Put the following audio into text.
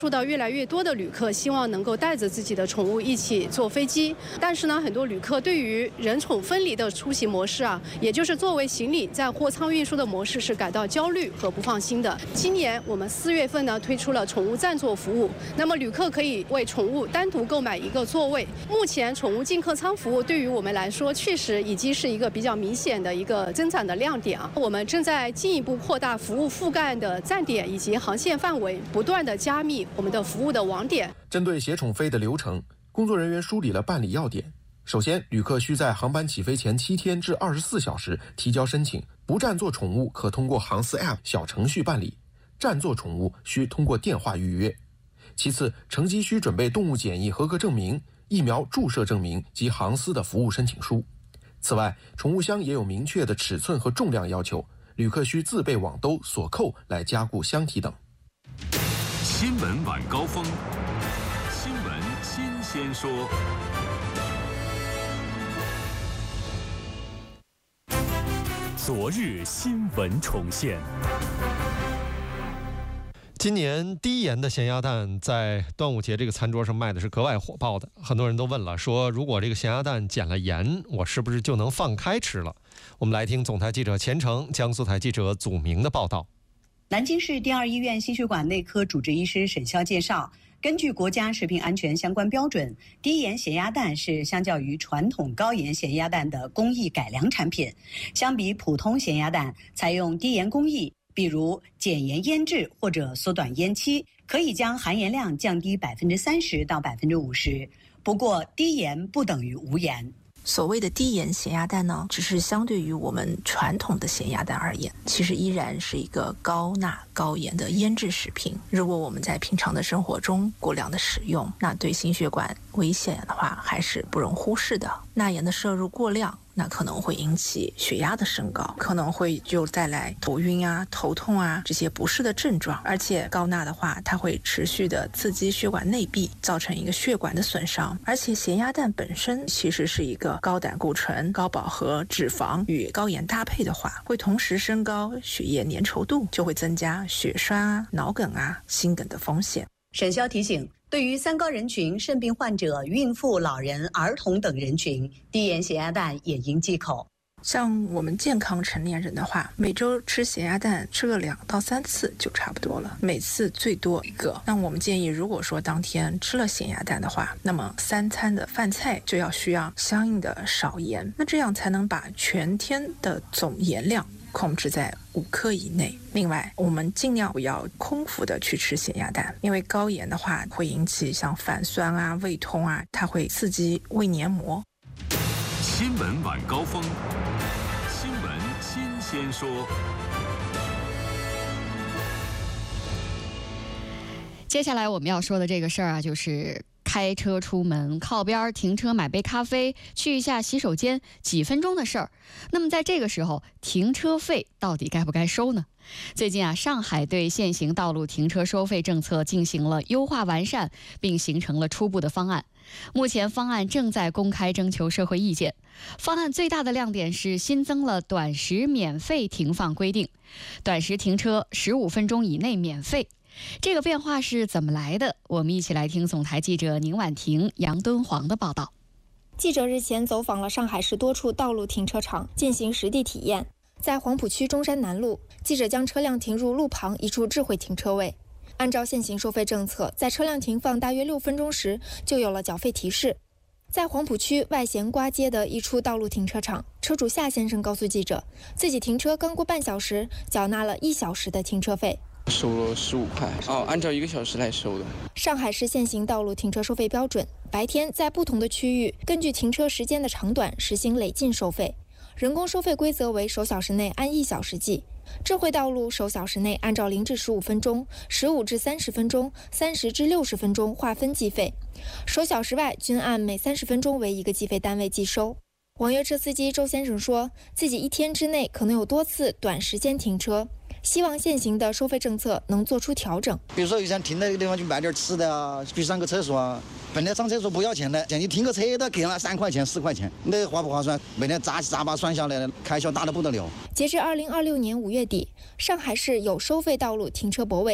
受到越来越多的旅客希望能够带着自己的宠物一起坐飞机，但是呢，很多旅客对于人宠分离的出行模式也就是作为行李在货舱运输的模式是感到焦虑和不放心的。今年我们4月份呢推出了宠物暂坐服务，那么旅客可以为宠物单独购买一个座位。目前宠物进客舱服务对于我们来说确实已经是一个比较明显的一个增长的亮点我们正在进一步扩大服务覆盖的站点以及航线范围，不断的加密我们的服务的网点。 针对携宠飞的流程，工作人员梳理了办理要点。首先，旅客需在航班起飞前7天至24小时提交申请，不暂坐宠物可通过航司 App 小程序办理，暂坐宠物需通过电话预约。其次，乘机需准备动物检疫合格证明、疫苗注射证明及航司的服务申请书。此外，宠物箱也有明确的尺寸和重量要求，旅客需自备网兜、锁扣来加固箱体等。 新闻晚高峰，新闻新鲜说。昨日新闻重现。 今年低盐的咸鸭蛋在端午节这个餐桌上卖的是格外火爆的，很多人都问了，说如果这个咸鸭蛋减了盐，我是不是就能放开吃了？我们来听总台记者钱成、江苏台记者祖明的报道。 南京市第二医院心血管内科主治医师沈潇介绍，根据国家食品安全相关标准，低盐咸鸭蛋是相较于传统高盐咸鸭蛋的工艺改良产品。相比普通咸鸭蛋，采用低盐工艺，比如减盐腌制或者缩短腌期，可以将含盐量降低30%到50%。不过，低盐不等于无盐。 所谓的低盐咸鸭蛋呢，只是相对于我们传统的咸鸭蛋而言，其实依然是一个高钠高盐的腌制食品。如果我们在平常的生活中过量的使用，那对心血管危险的话还是不容忽视的。钠盐的摄入过量，那可能会引起血压的升高，可能会就带来头晕头痛这些不适的症状。而且高钠的话，它会持续的刺激血管内壁，造成一个血管的损伤。而且咸鸭蛋本身其实是一个高胆固醇、高饱和脂肪与高盐搭配的话，会同时升高血液粘稠度，就会增加血栓脑梗心梗的风险。 沈潇提醒，对于三高人群、肾病患者、孕妇、老人、儿童等人群，低盐咸鸭蛋也应忌口。 像我们健康成年人的话，每周吃咸鸭蛋吃个2到3次就差不多了，每次最多1个。那我们建议，如果说当天吃了咸鸭蛋的话，那么3餐的饭菜就需要相应的少盐，那这样才能把全天的总盐量控制在5克以内。另外，我们尽量不要空腹的去吃咸鸭蛋，因为高盐的话会引起像反酸胃痛它会刺激胃黏膜。 新闻晚高峰，新闻新鲜说。 接下来我们要说的这个事儿就是开车出门，靠边停车买杯咖啡，去一下洗手间，几分钟的事儿。那么在这个时候，停车费到底该不该收呢？最近上海对现行道路停车收费政策进行了优化完善，并形成了初步的方案。目前方案正在公开征求社会意见。方案最大的亮点是新增了短时免费停放规定，短时停车15分钟以内免费。这个变化是怎么来的？我们一起来听总台记者宁婉婷、杨敦煌的报道。 记者日前走访了上海市多处道路停车场，进行实地体验。在黄浦区中山南路，记者将车辆停入路旁一处智慧停车位。按照现行收费政策，在车辆停放大约6分钟时，就有了缴费提示。在黄浦区外咸瓜街的一处道路停车场，车主夏先生告诉记者，自己停车刚过半小时，缴纳了1小时的停车费。 收了15块按照1个小时来收的。 上海市现行道路停车收费标准，白天在不同的区域根据停车时间的长短实行累进收费。人工收费规则为首小时内按1小时计，智慧道路首小时内按照0至15分钟、15至30分钟、30至60分钟划分计费，首小时外均按每30分钟为1个计费单位计收。网约车司机周先生说，自己1天之内可能有多次短时间停车，希望现行的收费政策能做出调整。 比如说，想停那个地方去买点吃的去上个厕所本来上厕所不要钱的，现在停个车都给了3块钱、4块钱，那划不划算？每天杂七杂八算下来，开销大得不得了。 截至2026年5月底，上海市有收费道路停车泊位